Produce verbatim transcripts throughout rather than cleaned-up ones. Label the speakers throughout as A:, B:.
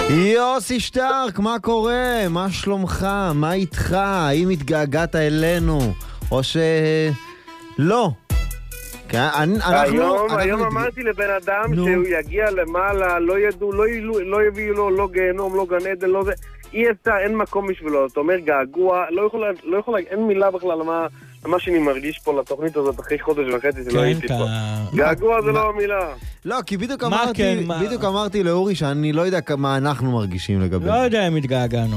A: יוסי שטרק, מה קורה? מה שלומך? מה איתך? האם התגעגעת אלינו? או שלא?
B: היום אמרתי לבן אדם שהוא יגיע למעלה, לא ידעו, לא יביאו לו, לא גיהנום, לא גן עדן, לא זה. אי אפשר, אין מקום בשבילו. אתה אומר געגוע, לא יכול, אין מילה בכלל למה שאני מרגיש פה לתוכנית הזאת אחרי חודש וחצי שלא הייתי פה. געגוע זה לא המילה.
A: לא, כי בדיוק אמרתי, בדיוק אמרתי לאורי שאני לא יודע מה אנחנו מרגישים לגבי.
C: לא יודע אם התגעגענו.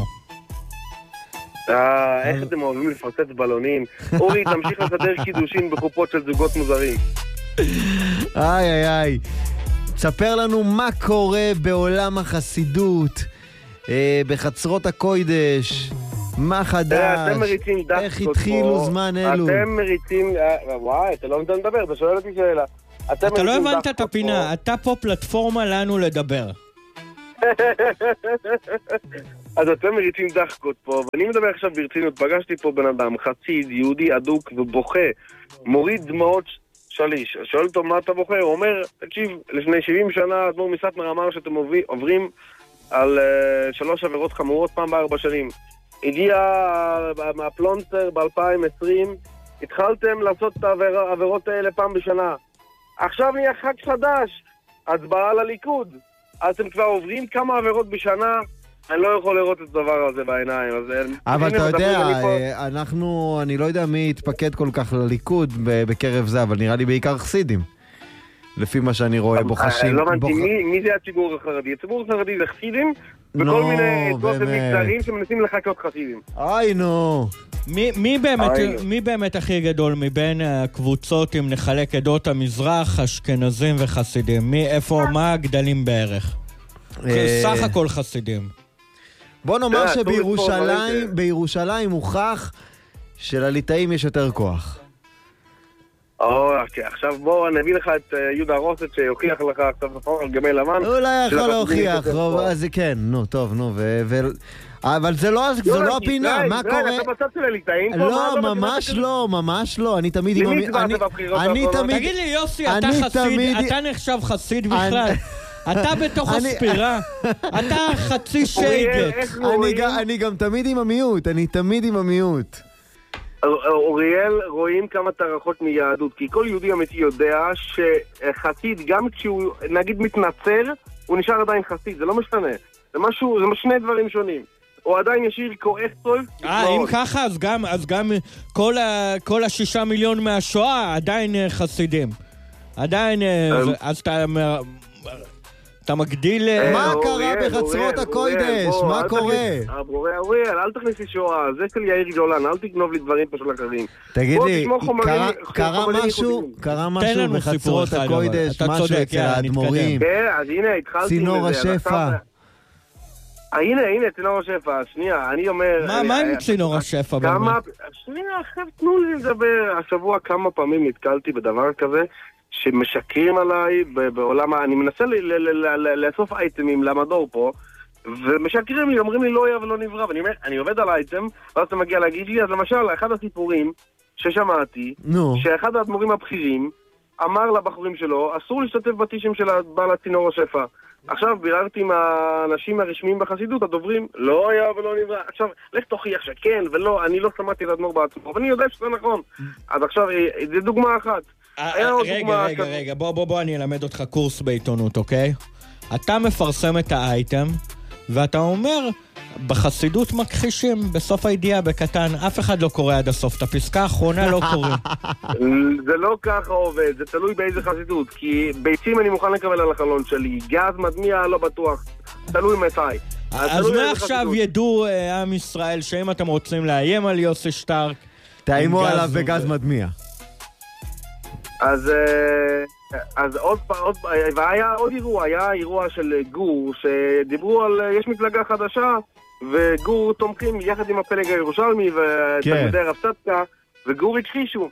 B: אה, איך אתם אוהבים לפרצץ בלונים? אורי, תמשיך לסדר קידושין בחופות של זוגות מוזרים.
A: איי איי איי. תספר לנו מה קורה בעולם החסידות, בחצרות הקוידש, מה חדש, איך התחילו זמן אלו.
B: אתם מריצים, וואי, אתה לא נותן לדבר, אתה שואל אותי שאלה.
C: אתה לא הבנת את הפינה, אתה פה פלטפורמה לנו לדבר.
B: אז אתם מריצים דחקות פה, ואני מדבר עכשיו ברצינות. פגשתי פה בן אדם, חסיד, יהודי אדוק ובוכה, מוריד דמעות שליש. שואל אותו מה אתה בוכה? הוא אומר, תקשיב, לפני שבעים שנה אדמו"ר מסאטמר אמר שאתם עוברים על uh, שלוש עבירות חמורות פעם בארבע שנים. הגיע מהפלונטר ב-אלפיים ועשרים, התחלתם לעשות את העבירות האלה פעם בשנה. עכשיו נהיה חג חדש, הצבעה לליכוד. אז אתם כבר עוברים כמה עבירות בשנה, אני לא יכול לראות את הדבר הזה בעיניים.
A: אבל אתה יודע, אנחנו, אני לא יודע מי התפקד כל כך לליכוד בקרב זה, אבל נראה לי בעיקר חסידים. לפי מה שאני רואה בוחשים.
B: לא הבנתי, מי זה הציבור החרדי? הציבור החרדי זה חסידים, וכל מיני עדות ומגזרים שמנסים לחכות חסידים.
A: איי נו.
C: מי באמת הכי גדול מבין הקבוצות, אם נחלק עדות המזרח, אשכנזים וחסידים? מי, איפה, מה הגדלים בערך? סך הכל חסידים.
A: בוא נאמר שבירושלים, בירושלים הוכח שלליטאים יש יותר כוח.
B: אוקיי, עכשיו בואו נביא לך את יהודה רוסט שיוכיח לך עכשיו בפורם על גמי לבן.
A: הוא לא יכול להוכיח, אז זה כן, נו, טוב, נו, אבל זה לא הפינה, מה קורה?
B: אתה בצד של הליטאים?
A: לא, ממש לא, ממש לא, אני תמיד עם... אני תמיד...
C: תגיד לי יוסי, אתה חסיד, אתה נחשב חסיד בכלל? אתה בתוך הספירה, אתה חצי שייגת.
A: אני גם תמיד עם המיעוט, אני תמיד עם המיעוט.
B: אוריאל, רואים כמה תערכות מיהדות, כי כל יהודי אמיתי יודע שחסיד, גם כשהוא נגיד מתנצר, הוא נשאר עדיין חסיד, זה לא משתנה. זה משהו, זה שני דברים שונים. הוא עדיין ישיר כועס טוב.
C: אה, אם ככה, אז גם, אז גם כל, ה, כל השישה מיליון מהשואה עדיין חסידים. עדיין, אז אתה... אתה מגדיל...
A: מה קרה בחצרות הקוידש? מה קורה?
B: אוריאל, אל תכניס לי שואה, זה של יאיר גולן, אל תגנוב לי דברים פה של אחרים.
A: תגיד לי, קרה משהו? קרה משהו בחצרות הקוידש? משהו אצל האדמו"רים?
B: כן, אז הנה, התחלתי...
A: צינור השפע.
B: הנה, הנה, צינור השפע. שנייה, אני אומר...
C: מה עם צינור השפע באמת?
B: שנייה, עכשיו תנו לי לדבר. השבוע כמה פעמים נתקלתי בדבר כזה, שמשקרים עליי בעולם, אני מנסה לאסוף אייטמים למדור פה, ומשקרים לי, אומרים לי לא היה ולא נברא, ואני אומר, אני עובד על אייטם, ואז אתה מגיע להגיד לי, אז למשל, אחד הסיפורים ששמעתי, שאחד האדמו"רים הבכירים אמר לבחורים שלו, אסור להשתתף בטישים של בעל הצינור השפע. עכשיו ביררתי עם האנשים הרשמיים בחסידות, הדוברים, לא היה ולא נברא. עכשיו, לך תוכיח שכן ולא, אני לא שמעתי את האדמו"ר בעצמו, ואני יודע שזה נכון. אז עכשיו, זה דוגמה אחת.
C: רגע, רגע, רגע, בוא, בוא, בוא, אני אלמד אותך קורס בעיתונות, אוקיי? אתה מפרסם את האייטם, ואתה אומר, בחסידות מכחישים, בסוף הידיעה בקטן, אף אחד לא קורא עד הסוף, את הפסקה האחרונה לא קוראים.
B: זה לא ככה עובד, זה תלוי באיזה חסידות, כי ביצים אני מוכן לקבל על החלון שלי, גז מדמיע לא בטוח, תלוי מתי.
C: אז מעכשיו ידעו עם ישראל, שאם אתם רוצים לאיים על יוסי שטרק,
A: תאימו עליו בגז מדמיע.
B: אז, אז עוד פעם, והיה עוד אירוע, היה אירוע של גור, שדיברו על, יש מפלגה חדשה, וגור תומכים יחד עם הפלג הירושלמי ותלמידי רב סטקה, וגור הכחישו.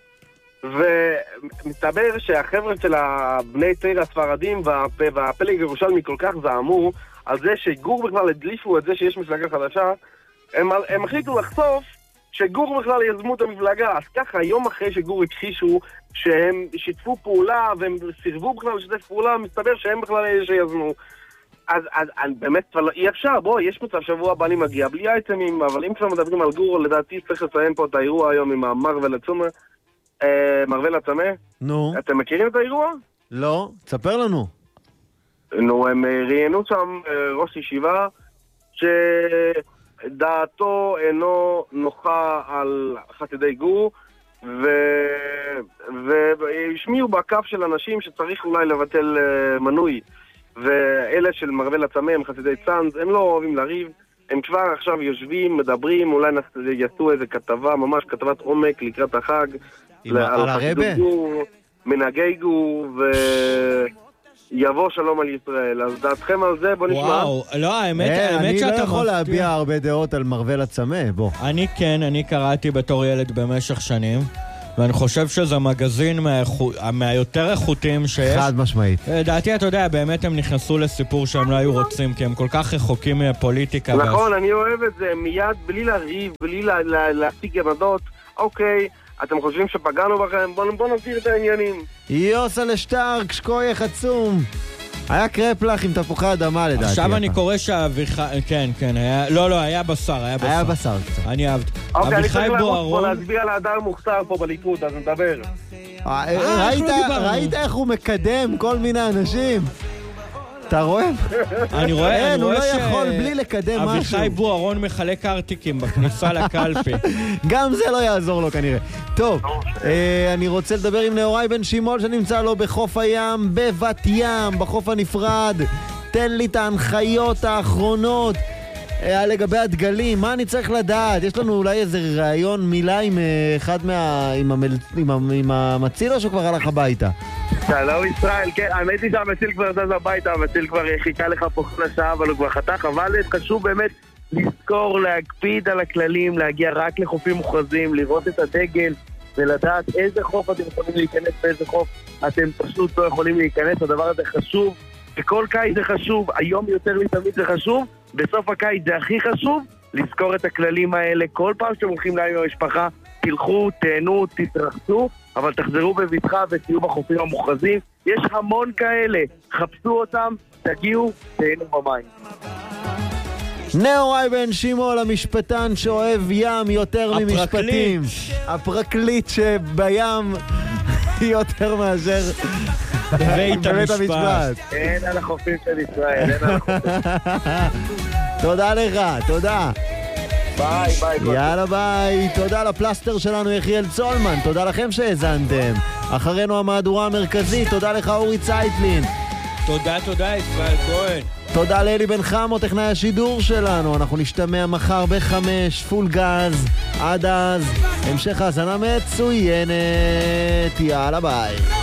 B: ומסתבר שהחבר'ה של הבני תרא הספרדים והפלג הירושלמי כל כך זעמו על זה שגור בכלל הדליפו את זה שיש מפלגה חדשה, הם, הם החליטו לחשוף שגור בכלל יזמו את המפלגה. אז ככה, יום אחרי שגור הכחישו שהם שיתפו פעולה והם סירבו בכלל לשתף פעולה, מסתבר שהם בכלל אלה שיזמו. אז, אז, אז באמת כבר אי אפשר, בוא, יש מצב שבוע הבא אני מגיע בלי אייטמים, אבל אם כבר מדברים על גור, לדעתי צריך לציין פה את האירוע היום עם המרוול הצומר, אה, מרוול הצמא.
A: נו.
B: אתם מכירים את האירוע?
A: לא, תספר לנו.
B: נו, הם ראיינו שם ראש ישיבה, שדעתו אינו נוחה על חסידי גור, והשמיעו בקו של אנשים שצריך אולי לבטל מנוי. ואלה של מרוול הצמא הם חסידי צאנז, הם לא אוהבים לריב, הם כבר עכשיו יושבים, מדברים, אולי יעשו איזה כתבה, ממש כתבת עומק לקראת החג.
A: על הרבה?
B: מנהגי גור, ויבוא שלום על ישראל. אז דעתכם על זה, בוא נשמע.
C: וואו, לא, האמת, האמת שאתה...
A: אני לא יכול להביע הרבה דעות על מרוול הצמא, בוא.
C: אני כן, אני קראתי בתור ילד במשך שנים. ואני חושב שזה מגזין מהיותר איכותיים שיש.
A: חד משמעית.
C: דעתי, אתה יודע, באמת הם נכנסו לסיפור שהם לא היו רוצים, כי הם כל כך רחוקים מהפוליטיקה.
B: נכון, אני אוהב את זה, מיד, בלי לריב, בלי להציג עמדות. אוקיי, אתם חושבים שפגענו בכם? בואו נסביר את העניינים.
A: יוסה לשטרק, שקוי עצום. היה קרפלח עם תפוחי אדמה לדעתי.
C: עכשיו אני קורא שהאביחי... כן, כן, היה... לא, לא, היה בשר, היה בשר.
A: היה בשר קצת.
C: אני אהבתי.
B: אוקיי, אני צריך לעמוד פה להצביע על האדם מוכתר פה בליכוד, אז נדבר.
A: ראית איך הוא מקדם כל מיני אנשים? אתה רואה?
C: אני רואה, אני רואה ש...
A: הוא לא יכול בלי לקדם משהו.
C: אביחי בוארון מחלק ארטיקים בכניסה לקלפי.
A: גם זה לא יעזור לו כנראה. טוב, אני רוצה לדבר עם נאורי בן שימול שנמצא לו בחוף הים, בבת ים, בחוף הנפרד. תן לי את ההנחיות האחרונות לגבי הדגלים, מה אני צריך לדעת? יש לנו אולי איזה רעיון מילה עם אחד מה... עם המציל או שהוא כבר הלך הביתה?
B: שלום ישראל, כן, האמת היא שהמציל כבר זז הביתה, המציל כבר חיכה לך פה כל השעה, אבל הוא כבר חתך, אבל חשוב באמת לזכור, להקפיד על הכללים, להגיע רק לחופים מוכרזים, לראות את הדגל ולדעת איזה חוף אתם יכולים להיכנס ואיזה חוף אתם פשוט לא יכולים להיכנס. הדבר הזה חשוב, בכל קיץ זה חשוב, היום יותר מתמיד זה חשוב, בסוף הקיץ זה הכי חשוב, לזכור את הכללים האלה. כל פעם שאתם הולכים לים עם המשפחה, תלכו, תהנו, תתרחצו, אבל תחזרו בביטחה ותהיו בחופים המוכרזים. יש המון כאלה, חפשו אותם, תגיעו, תהנו במים.
A: נאורי בן שימול, המשפטן שאוהב ים יותר ממשפטים. הפרקליט שבים יותר מאשר
C: בבית המשפט.
B: אין על החופים של ישראל, אין על החופים.
A: תודה לך, תודה.
B: ביי, ביי.
A: יאללה ביי. תודה לפלסטר שלנו יחיאל צולמן, תודה לכם שהזנתם. אחרינו המהדורה המרכזית, תודה לך אורי צייטלין.
C: תודה, תודה, ישראל כהן.
A: תודה לאלי בן חמו, טכנאי השידור שלנו. אנחנו נשתמע מחר בחמש, פול גז. עד אז, המשך האזנה מצוינת. יאללה ביי.